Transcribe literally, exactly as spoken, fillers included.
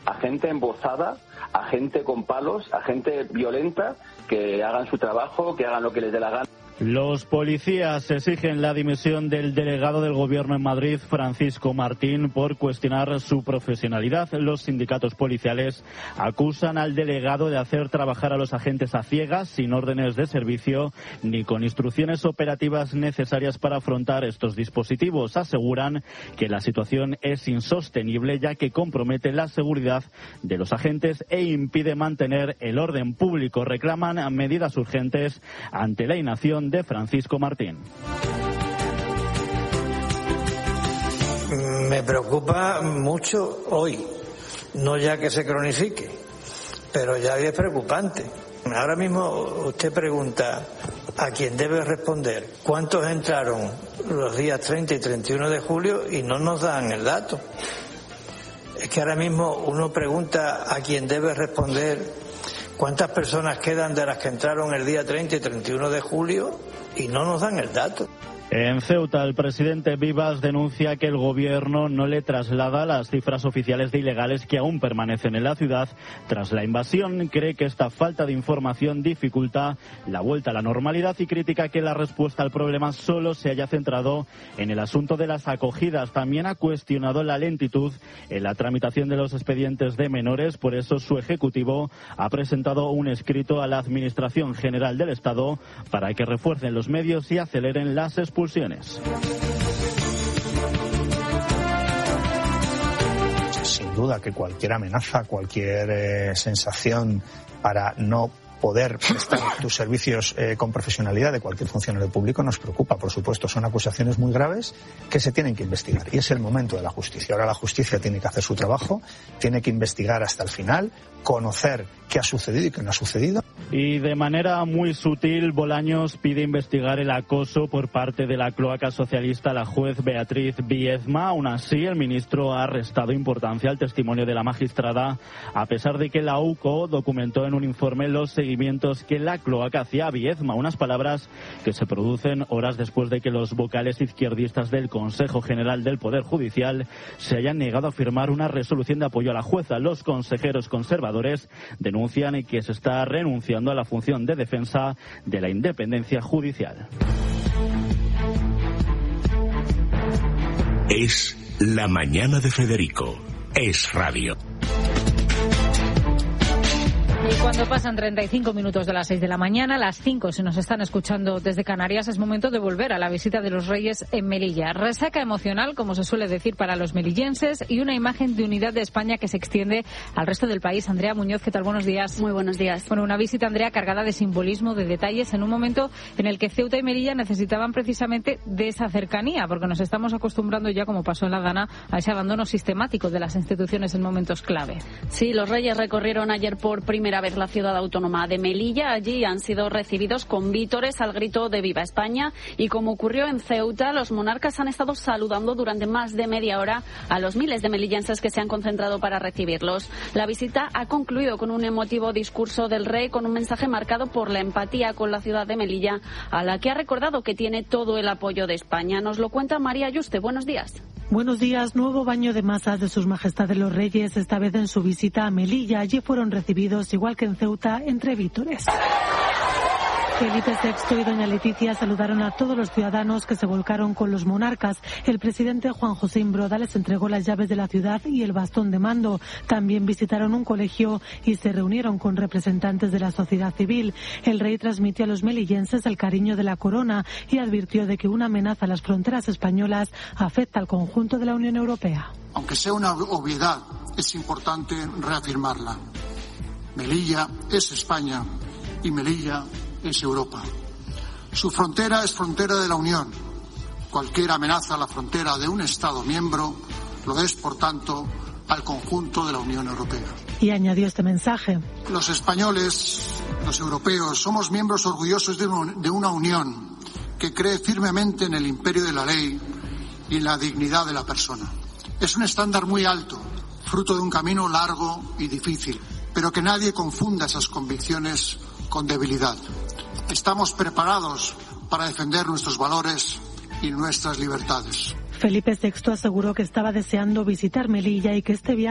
a gente embozada, a gente con palos, a gente violenta, que hagan su trabajo, que hagan lo que les dé la gana. Los policías exigen la dimisión del delegado del Gobierno en Madrid, Francisco Martín, por cuestionar su profesionalidad. Los sindicatos policiales acusan al delegado de hacer trabajar a los agentes a ciegas, sin órdenes de servicio ni con instrucciones operativas necesarias para afrontar estos dispositivos. Aseguran que la situación es insostenible, ya que compromete la seguridad de los agentes e impide mantener el orden público. Reclaman medidas urgentes ante la inacción de Francisco Martín. Me preocupa mucho hoy, no ya que se cronifique, pero ya es preocupante. Ahora mismo usted pregunta a quien debe responder cuántos entraron los días treinta y treinta y uno de julio y no nos dan el dato. Es que ahora mismo uno pregunta a quien debe responder ¿cuántas personas quedan de las que entraron el día treinta y treinta y uno de julio? Y no nos dan el dato. En Ceuta, el presidente Vivas denuncia que el gobierno no le traslada las cifras oficiales de ilegales que aún permanecen en la ciudad tras la invasión. Cree que esta falta de información dificulta la vuelta a la normalidad y critica que la respuesta al problema solo se haya centrado en el asunto de las acogidas. También ha cuestionado la lentitud en la tramitación de los expedientes de menores. Por eso su ejecutivo ha presentado un escrito a la Administración General del Estado para que refuercen los medios y aceleren las expulsiones. Sin duda que cualquier amenaza, cualquier eh, sensación para no poder prestar tus servicios eh, con profesionalidad de cualquier funcionario público nos preocupa. Por supuesto, son acusaciones muy graves que se tienen que investigar y es el momento de la justicia. Ahora la justicia tiene que hacer su trabajo, tiene que investigar hasta el final, conocer qué ha sucedido y qué no ha sucedido. Y de manera muy sutil, Bolaños pide investigar el acoso por parte de la cloaca socialista a la juez Beatriz Biezma. Aún así, el ministro ha restado importancia al testimonio de la magistrada, a pesar de que la U C O documentó en un informe los seguimientos que la cloaca hacía a Biezma. Unas palabras que se producen horas después de que los vocales izquierdistas del Consejo General del Poder Judicial se hayan negado a firmar una resolución de apoyo a la jueza. Los consejeros conservadores denuncian que se está renunciando a la función de defensa de la independencia judicial. Es la mañana de Federico. Es radio. Y cuando pasan treinta y cinco minutos de las seis de la mañana, las cinco si nos están escuchando desde Canarias, es momento de volver a la visita de los Reyes en Melilla. Resaca emocional, como se suele decir para los melillenses, y una imagen de unidad de España que se extiende al resto del país. Andrea Muñoz, ¿qué tal? Buenos días. Muy buenos días. Bueno, una visita, Andrea, cargada de simbolismo, de detalles, en un momento en el que Ceuta y Melilla necesitaban precisamente de esa cercanía, porque nos estamos acostumbrando ya, como pasó en La Gana, a ese abandono sistemático de las instituciones en momentos clave. Sí, los Reyes recorrieron ayer por primera vez la ciudad autónoma de Melilla. Allí han sido recibidos con vítores al grito de Viva España, y como ocurrió en Ceuta, los monarcas han estado saludando durante más de media hora a los miles de melillenses que se han concentrado para recibirlos. La visita ha concluido con un emotivo discurso del rey, con un mensaje marcado por la empatía con la ciudad de Melilla, a la que ha recordado que tiene todo el apoyo de España. Nos lo cuenta María Yuste. Buenos días. Buenos días. Nuevo baño de masas de sus majestades los Reyes, esta vez en su visita a Melilla. Allí fueron recibidos, igual que en Ceuta, entre vítores. Felipe sexto y doña Leticia saludaron a todos los ciudadanos que se volcaron con los monarcas. El presidente Juan José Imbroda les entregó las llaves de la ciudad y el bastón de mando. También visitaron un colegio y se reunieron con representantes de la sociedad civil. El rey transmitió a los melillenses el cariño de la corona y advirtió de que una amenaza a las fronteras españolas afecta al conjunto de la Unión Europea. Aunque sea una obviedad, es importante reafirmarla. Melilla es España y Melilla es Europa. Su frontera es frontera de la Unión. Cualquier amenaza a la frontera de un Estado miembro lo es, por tanto, al conjunto de la Unión Europea. Y añadió este mensaje. Los españoles, los europeos, somos miembros orgullosos de una, de una Unión que cree firmemente en el imperio de la ley y en la dignidad de la persona. Es un estándar muy alto, fruto de un camino largo y difícil, pero que nadie confunda esas convicciones con debilidad. Estamos preparados para defender nuestros valores y nuestras libertades. Felipe sexto aseguró que estaba deseando visitar Melilla y que este viaje